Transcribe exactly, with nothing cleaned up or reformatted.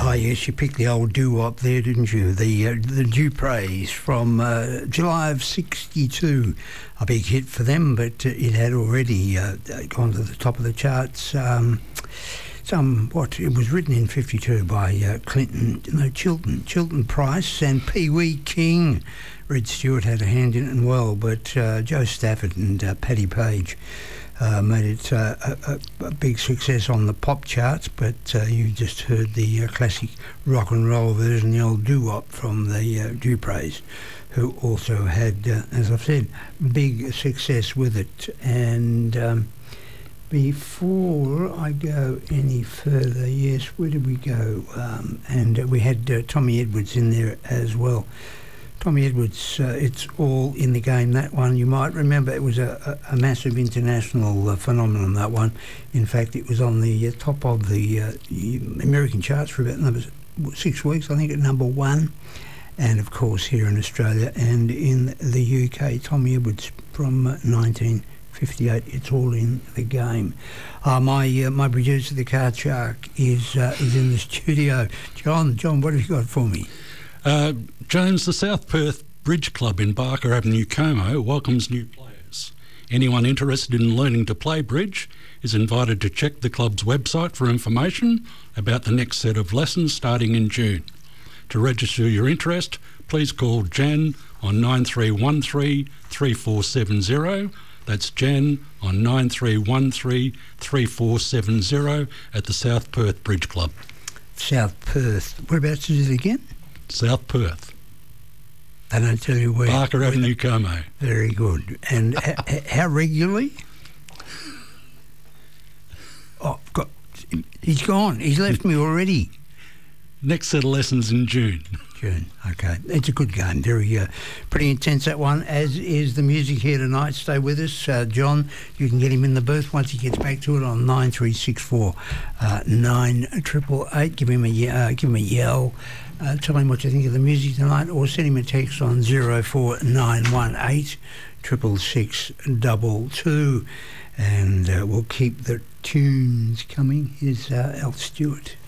Oh yes, you picked the old doo-wop there, didn't you? The uh, the Dupreys from uh, July of sixty-two, a big hit for them, but uh, it had already uh, gone to the top of the charts. Um, some what it was written in fifty-two by uh, Clinton, no Chilton, Chilton Price and Pee Wee King. Red Stewart had a hand in it as well, but uh, Joe Stafford and uh, Paddy Page Uh, made it uh, a, a big success on the pop charts, but uh, you just heard the uh, classic rock and roll version, the old doo-wop from the uh, Dupreys, who also had, uh, as I've said, big success with it. And um, before I go any further, yes, where did we go? Um, and uh, we had uh, Tommy Edwards in there as well. Tommy Edwards, uh, It's All in the Game, that one. You might remember it was a, a, a massive international uh, phenomenon, that one. In fact, it was on the uh, top of the uh, American charts for about another six weeks, I think, at number one. And, of course, here in Australia and in the U K, Tommy Edwards from uh, nineteen fifty-eight, It's All in the Game. Uh, my uh, my producer, the Card Shark, is, uh, is in the studio. John, John, what have you got for me? Uh, James, the South Perth Bridge Club in Barker Avenue, Como, welcomes new players. Anyone interested in learning to play bridge is invited to check the club's website for information about the next set of lessons starting in June. To register your interest, please call Jan on nine three one three, three four seven zero. That's Jan on nine three one three, three four seven zero at the South Perth Bridge Club. South Perth. Whereabouts is it again? South Perth. They don't tell you where. Barker where Avenue, they, Como. Very good. And h- how regularly? Oh, God, he's gone. He's left me already. Next set of lessons in June. June, okay. It's a good game. Very uh, pretty intense, that one, as is the music here tonight. Stay with us. Uh, John, you can get him in the booth once he gets back to it on nine three six four, nine eight eight eight. Give him a, uh, give him a yell. Uh, tell him what you think of the music tonight, or send him a text on zero four nine one eight, triple six double two, and uh, we'll keep the tunes coming. Here's uh, Al Stewart.